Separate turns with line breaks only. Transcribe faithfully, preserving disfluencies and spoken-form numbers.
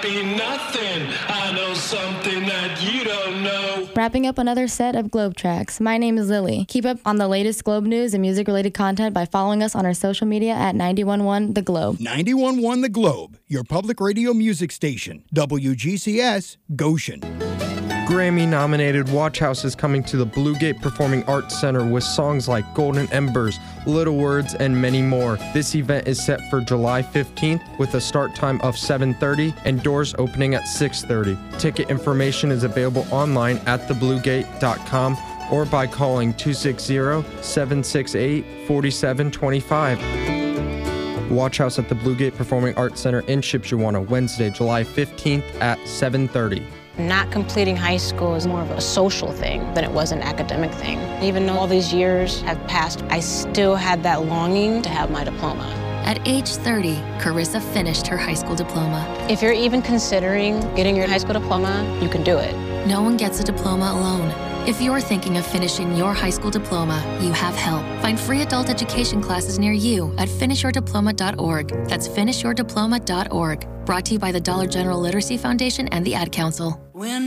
be nothing. I know something that you don't know.
Wrapping up another set of Globe Tracks. My name is Lily. Keep up on the latest Globe news and music-related content by following us on our social media at ninety-one point one The Globe.
ninety-one point one The Globe, your public radio music station. W G C S, Goshen.
Grammy-nominated Watch House is coming to the Blue Gate Performing Arts Center with songs like Golden Embers, Little Words, and many more. This event is set for July fifteenth with a start time of seven thirty and doors opening at six thirty. Ticket information is available online at the blue gate dot com or by calling two six zero, seven six eight, four seven two five. Watch House at the Blue Gate Performing Arts Center in Shipshewana, Wednesday, July fifteenth at seven thirty.
Not completing high school is more of a social thing than it was an academic thing. Even though all these years have passed, I still had that longing to have my diploma.
At age thirty, Carissa finished her high school diploma.
If you're even considering getting your high school diploma, you can do it.
No one gets a diploma alone. If you're thinking of finishing your high school diploma, you have help. Find free adult education classes near you at finish your diploma dot org. That's finish your diploma dot org. Brought to you by the Dollar General Literacy Foundation and the Ad Council. When